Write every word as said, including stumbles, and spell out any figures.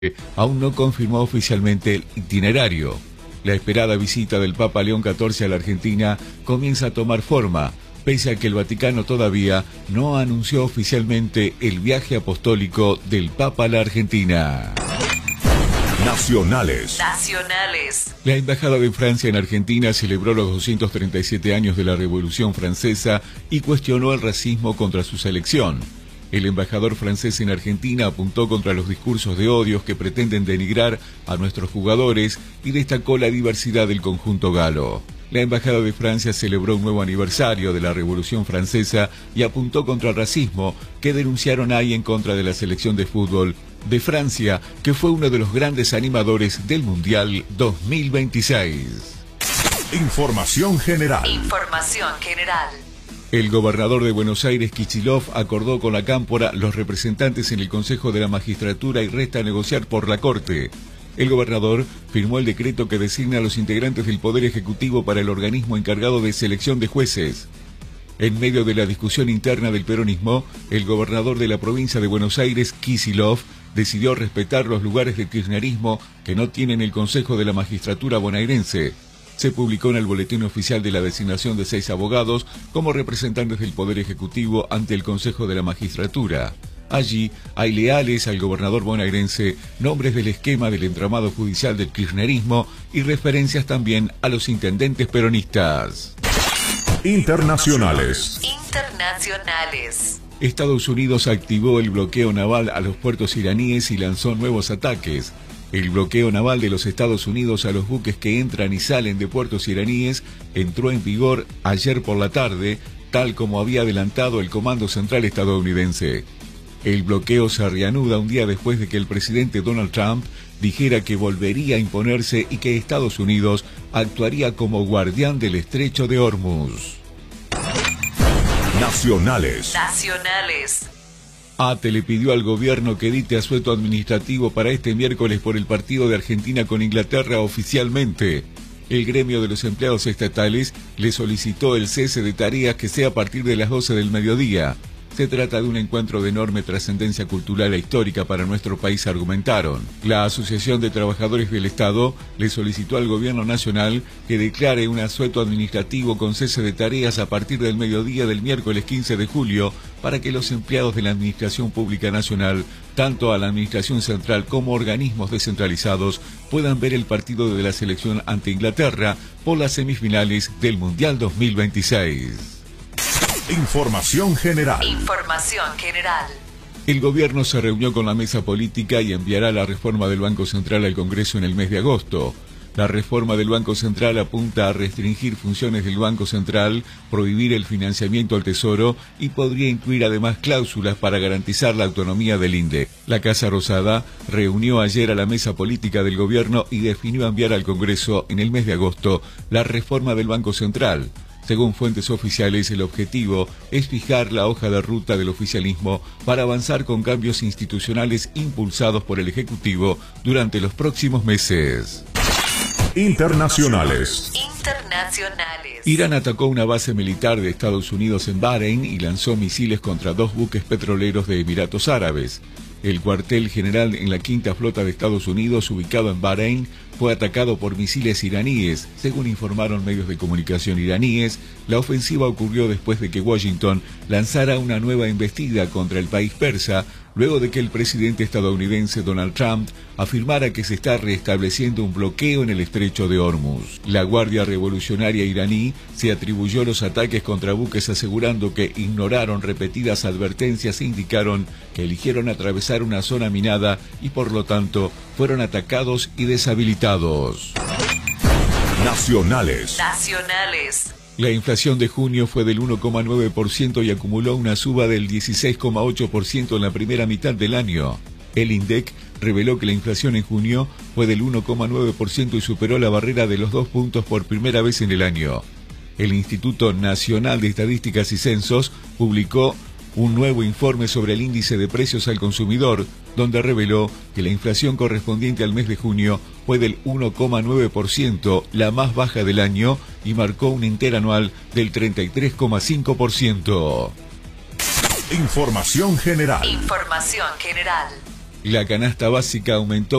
aún no confirmó oficialmente el itinerario. La esperada visita del Papa León catorce a la Argentina comienza a tomar forma, pese a que el Vaticano todavía no anunció oficialmente el viaje apostólico del Papa a la Argentina. Nacionales. Nacionales. La Embajada de Francia en Argentina celebró los doscientos treinta y siete años de la Revolución Francesa y cuestionó el racismo contra su selección. El embajador francés en Argentina apuntó contra los discursos de odios que pretenden denigrar a nuestros jugadores y destacó la diversidad del conjunto galo. La Embajada de Francia celebró un nuevo aniversario de la Revolución Francesa y apuntó contra el racismo que denunciaron ahí en contra de la selección de fútbol de Francia, que fue uno de los grandes animadores del Mundial dos mil veintiséis. Información general. Información general. El gobernador de Buenos Aires, Kicillof, acordó con la Cámpora los representantes en el Consejo de la Magistratura y resta a negociar por la Corte. El gobernador firmó el decreto que designa a los integrantes del Poder Ejecutivo para el organismo encargado de selección de jueces. En medio de la discusión interna del peronismo, el gobernador de la provincia de Buenos Aires, Kicillof, decidió respetar los lugares del kirchnerismo que no tienen el Consejo de la Magistratura bonaerense. Se publicó en el boletín oficial de la designación de seis abogados como representantes del Poder Ejecutivo ante el Consejo de la Magistratura. Allí hay leales al gobernador bonaerense, nombres del esquema del entramado judicial del kirchnerismo y referencias también a los intendentes peronistas. Internacionales. Internacionales. Estados Unidos activó el bloqueo naval a los puertos iraníes y lanzó nuevos ataques. El bloqueo naval de los Estados Unidos a los buques que entran y salen de puertos iraníes entró en vigor ayer por la tarde, tal como había adelantado el Comando Central estadounidense. El bloqueo se reanuda un día después de que el presidente Donald Trump dijera que volvería a imponerse y que Estados Unidos actuaría como guardián del estrecho de Hormuz. Nacionales. Nacionales. ATE le pidió al gobierno que edite asueto administrativo para este miércoles por el partido de Argentina con Inglaterra oficialmente. El gremio de los empleados estatales le solicitó el cese de tareas que sea a partir de las doce del mediodía. Se trata de un encuentro de enorme trascendencia cultural e histórica para nuestro país, argumentaron. La Asociación de Trabajadores del Estado le solicitó al Gobierno Nacional que declare un asueto administrativo con cese de tareas a partir del mediodía del miércoles quince de julio para que los empleados de la Administración Pública Nacional, tanto a la Administración Central como organismos descentralizados, puedan ver el partido de la selección ante Inglaterra por las semifinales del Mundial dos mil veintiséis. Información general. Información general. El gobierno se reunió con la mesa política y enviará la reforma del Banco Central al Congreso en el mes de agosto. La reforma del Banco Central apunta a restringir funciones del Banco Central, prohibir el financiamiento al Tesoro y podría incluir además cláusulas para garantizar la autonomía del I N D E. La Casa Rosada reunió ayer a la mesa política del gobierno y definió enviar al Congreso en el mes de agosto la reforma del Banco Central. Según fuentes oficiales, el objetivo es fijar la hoja de ruta del oficialismo para avanzar con cambios institucionales impulsados por el Ejecutivo durante los próximos meses. Internacionales. Internacionales. Irán atacó una base militar de Estados Unidos en Bahrein y lanzó misiles contra dos buques petroleros de Emiratos Árabes. El cuartel general en la Quinta Flota de Estados Unidos, ubicado en Bahrein, fue atacado por misiles iraníes. Según informaron medios de comunicación iraníes, la ofensiva ocurrió después de que Washington lanzara una nueva embestida contra el país persa, luego de que el presidente estadounidense Donald Trump afirmara que se está restableciendo un bloqueo en el estrecho de Hormuz. La Guardia Revolucionaria iraní se atribuyó los ataques contra buques asegurando que ignoraron repetidas advertencias e indicaron que eligieron atravesar una zona minada y por lo tanto fueron atacados y deshabilitados. Nacionales. Nacionales. La inflación de junio fue del uno coma nueve por ciento y acumuló una suba del dieciséis coma ocho por ciento en la primera mitad del año. El INDEC reveló que la inflación en junio fue del uno coma nueve por ciento y superó la barrera de los dos puntos por primera vez en el año. El Instituto Nacional de Estadísticas y Censos publicó un nuevo informe sobre el índice de precios al consumidor, donde reveló que la inflación correspondiente al mes de junio fue del uno coma nueve por ciento, la más baja del año, y marcó un interanual del treinta y tres coma cinco por ciento. Información general. Información general. La canasta básica aumentó